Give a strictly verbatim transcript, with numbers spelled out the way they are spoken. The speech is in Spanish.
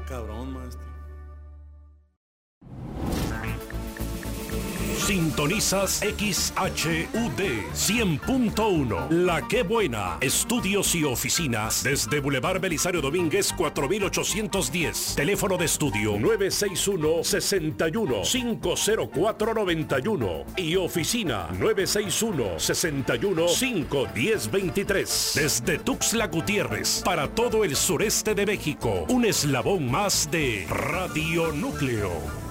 cabrón, maestro. Sintonizas X H U D cien punto uno. La Qué Buena. Estudios y oficinas desde Boulevard Belisario Domínguez cuatro mil ochocientos diez. Teléfono de estudio nueve seis uno, seis uno, cinco cero cuatro, nueve uno y oficina nueve seis uno, seis uno, cinco uno cero, dos tres. Desde Tuxtla Gutiérrez para todo el sureste de México. Un eslabón más de Radio Núcleo.